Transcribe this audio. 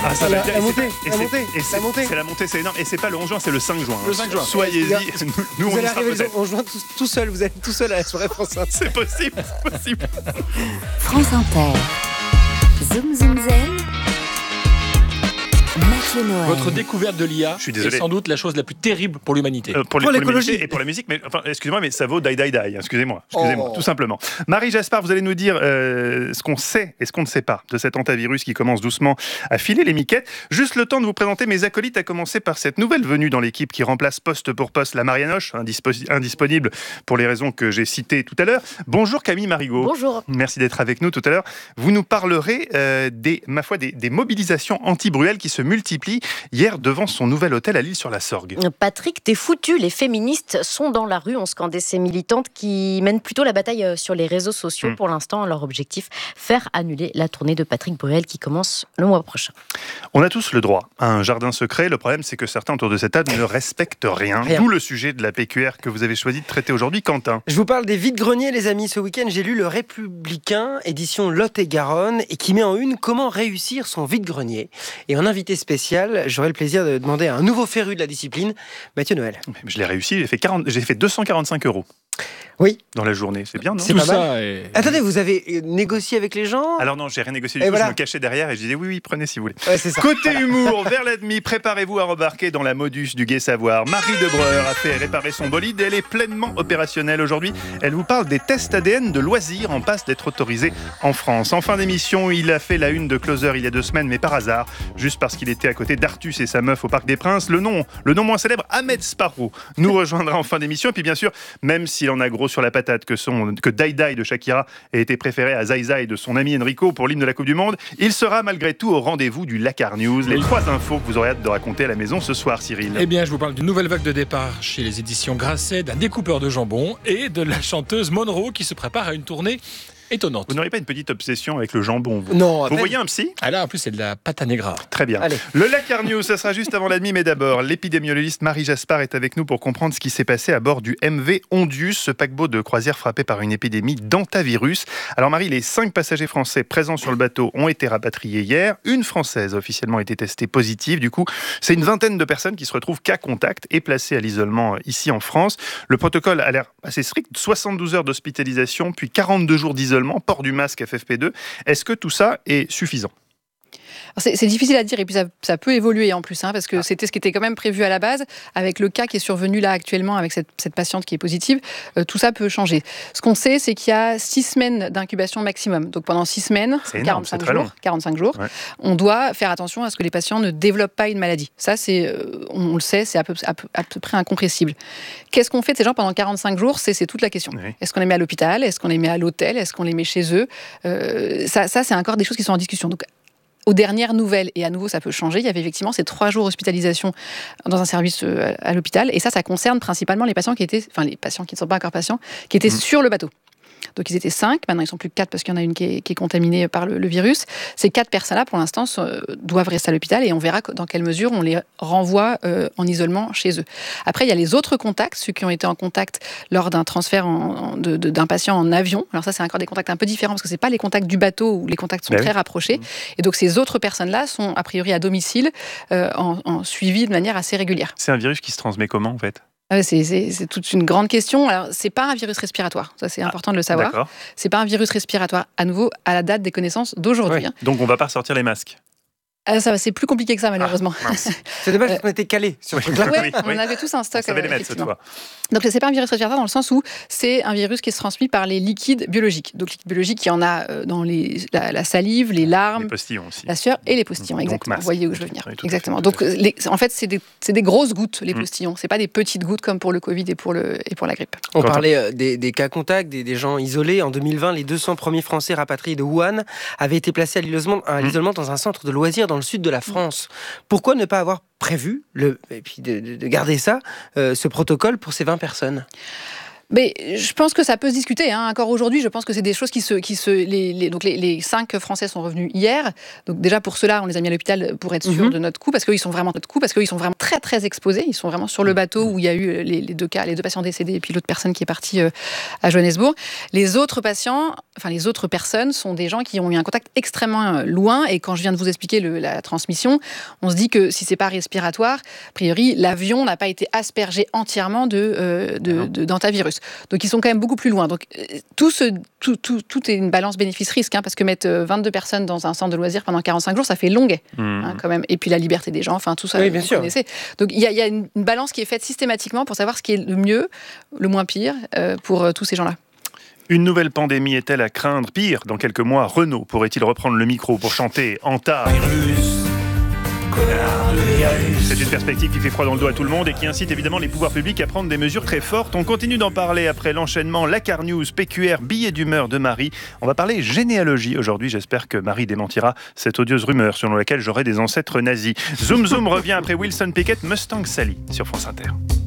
Ah, ça La va être- montée, et la c'est- montée, et c'est- la montée. C'est la montée, c'est énorme. Et c'est pas le 11 juin, c'est le 5 juin. Le 5 juin. Soyez-y. Nous, Vous on y allez sera arriver, peut-être. on joint tout seul, vous allez tout seul à la soirée France Inter. C'est possible, c'est possible. France Inter. Zoom Zoom Zen. Mathieu Noël. Votre découverte de l'IA Je suis désolé. est sans doute la chose la plus terrible pour l'humanité. Pour l'écologie. l'humanité et pour la musique, mais enfin, excusez-moi, mais ça vaut die. Excusez-moi, Oh. tout simplement. Marie Jaspard, vous allez nous dire ce qu'on sait et ce qu'on ne sait pas de cet antivirus qui commence doucement à filer les miquettes. Juste le temps de vous présenter mes acolytes, à commencer par cette nouvelle venue dans l'équipe qui remplace poste pour poste la Marianoche, indisponible pour les raisons que j'ai citées tout à l'heure. Bonjour Camille Marigot. Bonjour. Merci d'être avec nous tout à l'heure. Vous nous parlerez des mobilisations anti-Bruel qui se multiplient hier devant son nouvel hôtel à L'Isle-sur-la-Sorgue. Patrick, t'es foutu, les féministes sont dans la rue, ont scandé ces militantes qui mènent plutôt la bataille sur les réseaux sociaux. Pour l'instant, leur objectif, faire annuler la tournée de Patrick Bruel qui commence le mois prochain. On a tous le droit à un jardin secret. Le problème, c'est que certains autour de cette table ne respectent rien. D'où le sujet de la PQR que vous avez choisi de traiter aujourd'hui, Quentin. Je vous parle des vides-greniers, les amis. Ce week-end, j'ai lu Le Républicain, édition Lot-et-Garonne, et qui met en une comment réussir son vide-grenier. Et en invité spécial, j'aurai le plaisir de demander à un nouveau féru de la discipline, Mathieu Noël. Je l'ai réussi, j'ai fait 245 € Oui. dans la journée. C'est bien, non? C'est Tout pas mal. ça est... Attendez, vous avez négocié avec les gens? Alors non, j'ai rien négocié Et du tout. voilà. Je me cachais derrière et je disais oui, prenez si vous voulez. Ouais, c'est ça. Côté humour, vers la demi, préparez-vous à rembarquer dans la modus du gai savoir. Marie Debreur a fait réparer son bolide et elle est pleinement opérationnelle aujourd'hui. Elle vous parle des tests ADN de loisirs en passe d'être autorisés en France. En fin d'émission, il a fait la une de Closer il y a 2 semaines, mais par hasard, juste parce qu'il était à côté d'Artus et sa meuf au Parc des Princes. Le nom moins célèbre, Ahmed Sparrow, nous rejoindra en fin d'émission. Et puis bien sûr, même s'il en a gros sur la patate que Die Die de Shakira a été préféré à Zai Zai de son ami Enrico pour l'hymne de la Coupe du Monde, il sera malgré tout au rendez-vous du Lakar News. Les 3 infos que vous aurez hâte de raconter à la maison ce soir, Cyril. Eh bien, je vous parle d'une nouvelle vague de départ chez les éditions Grasset, d'un découpeur de jambon et de la chanteuse Monroe qui se prépare à une tournée étonnante. Vous n'aurez pas une petite obsession avec le jambon, vous? Non, Vous voyez un psy? Ah là, en plus, c'est de la pâte à negra. Très bien. Allez. Le Lakar News, ça sera juste avant la demi, mais d'abord, l'épidémiologiste Marie Jaspard est avec nous pour comprendre ce qui s'est passé à bord du MV Ondius, ce paquebot de croisière frappé par une épidémie d'antavirus. Alors Marie, les 5 passagers français présents sur le bateau ont été rapatriés hier. Une Française a officiellement été testée positive. Du coup, c'est une vingtaine de personnes qui se retrouvent cas contact et placées à l'isolement ici en France. Le protocole a l'air assez strict. 72 heures d'hospitalisation, puis 42 jours d'isolement, port du masque FFP2. Est-ce que tout ça est suffisant? C'est difficile à dire et puis ça peut évoluer en plus, parce que c'était ce qui était quand même prévu à la base. Avec le cas qui est survenu là actuellement avec cette patiente qui est positive, tout ça peut changer. Ce qu'on sait, c'est qu'il y a 6 semaines d'incubation maximum. Donc pendant 6 semaines, C'est énorme, 45 jours, Ouais. on doit faire attention à ce que les patients ne développent pas une maladie. Ça, on le sait, c'est à peu près incompressible. Qu'est-ce qu'on fait de ces gens pendant 45 jours? C'est toute la question. Oui. Est-ce qu'on les met à l'hôpital? Est-ce qu'on les met à l'hôtel? Est-ce qu'on les met chez eux? Ça, c'est encore des choses qui sont en discussion. Donc, aux dernières nouvelles, et à nouveau ça peut changer, il y avait effectivement ces 3 jours d'hospitalisation dans un service à l'hôpital, et ça concerne principalement les patients les patients qui ne sont pas encore patients, qui étaient sur le bateau. Donc ils étaient 5, maintenant ils sont plus que 4 parce qu'il y en a une qui est contaminée par le virus. Ces 4 personnes-là, pour l'instant, doivent rester à l'hôpital et on verra dans quelle mesure on les renvoie en isolement chez eux. Après, il y a les autres contacts, ceux qui ont été en contact lors d'un transfert d'un patient en avion. Alors ça, c'est encore des contacts un peu différents parce que ce n'est pas les contacts du bateau où les contacts sont très rapprochés. Et donc ces autres personnes-là sont a priori à domicile en suivi de manière assez régulière. C'est un virus qui se transmet comment en fait? C'est toute une grande question. Alors, c'est pas un virus respiratoire, ça c'est important de le savoir. D'accord. C'est pas un virus respiratoire, à nouveau, à la date des connaissances d'aujourd'hui. Oui. Donc on va pas ressortir les masques. C'est plus compliqué que ça, malheureusement. C'est dommage qu'on était calés sur ce truc-là. Ouais, Oui. on avait tous un stock. On savait les mettre cette effectivement. fois. Donc, c'est pas un virus respiratoire dans le sens où c'est un virus qui se transmet par les liquides biologiques. Donc, liquides biologiques, il y en a dans la salive, les larmes, Les postillons aussi. la sueur et les postillons. Donc, Exactement. masque. Vous voyez où je veux venir. Oui, tout à fait, Exactement. tout à Donc, en fait, c'est des grosses gouttes, les postillons. C'est pas des petites gouttes comme pour le Covid et pour la grippe. On Quentin. parlait des cas contacts, des gens isolés. En 2020, les 200 premiers Français rapatriés de Wuhan avaient été placés à l'isolement dans un centre de loisirs dans le sud de la France. Pourquoi ne pas avoir prévu, et puis de garder ça, ce protocole pour ces 20 personnes? Mais je pense que ça peut se discuter. Encore aujourd'hui, je pense que c'est des choses donc les 5 Français sont revenus hier. Donc déjà pour cela, on les a mis à l'hôpital pour être sûr de notre coup, parce qu'ils sont vraiment très très exposés. Ils sont vraiment sur le bateau où il y a eu les 2 patients décédés et puis l'autre personne qui est partie à Johannesburg. Les autres personnes sont des gens qui ont eu un contact extrêmement loin. Et quand je viens de vous expliquer la transmission, on se dit que si c'est pas respiratoire, a priori, l'avion n'a pas été aspergé entièrement d'hantavirus. Donc ils sont quand même beaucoup plus loin. Donc tout est une balance bénéfice-risque, parce que mettre 22 personnes dans un centre de loisirs pendant 45 jours, ça fait longuet, quand même. Et puis la liberté des gens, tout ça, vous connaissez. Donc il y a une balance qui est faite systématiquement pour savoir ce qui est le mieux, le moins pire pour tous ces gens-là. Une nouvelle pandémie est-elle à craindre? Pire, dans quelques mois, Renaud pourrait-il reprendre le micro pour chanter Anta? C'est une perspective qui fait froid dans le dos à tout le monde et qui incite évidemment les pouvoirs publics à prendre des mesures très fortes. On continue d'en parler après l'enchaînement Lacar News, PQR, billet d'humeur de Marie. On va parler généalogie aujourd'hui. J'espère que Marie démentira cette odieuse rumeur selon laquelle j'aurais des ancêtres nazis. Zoom Zoom revient après Wilson Pickett, Mustang Sally sur France Inter.